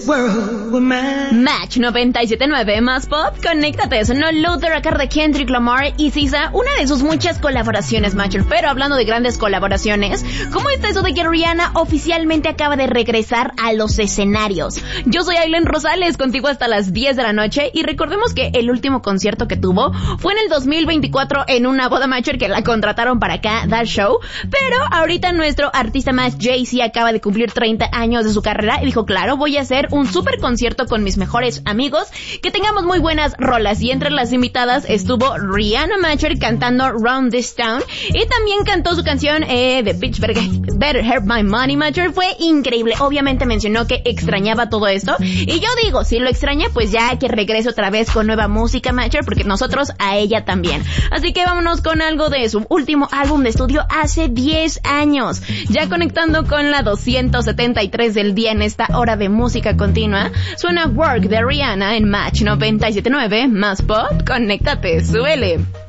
world with Match 97.9 más pop, conéctate, sonó Luther a cargo de Kendrick Lamar y SZA, una de sus muchas colaboraciones, Matcher. Pero hablando de grandes colaboraciones, ¿cómo está eso de que Rihanna oficialmente acaba de regresar a los escenarios? Yo soy Aileen Rosales, contigo hasta las 10 de la noche, y recordemos que el último concierto que tuvo fue en el 2024 en una boda, Matcher, que la contrataron para acá, That Show, pero ahorita nuestro artista más Jay-Z acaba de cumplir 30 años de su carrera y dijo, claro, voy a hacer un super concierto con mis mejores amigos, que tengamos muy buenas rolas, y entre las invitadas estuvo Rihanna, Matcher, cantando Round This Town, y también cantó su canción de Bitch Better Have My Money, Matcher. Fue increíble. Obviamente mencionó que extrañaba todo esto, y yo digo, si lo extraña, pues ya que regrese otra vez con nueva música, Matcher, porque nosotros a ella también. Así que vámonos con algo de su último álbum de estudio hace 10 años, ya conectando con la 273 del día en esta hora de música continua. Suena Work de Rihanna en Match 97.9 más pop, conéctate, súbele.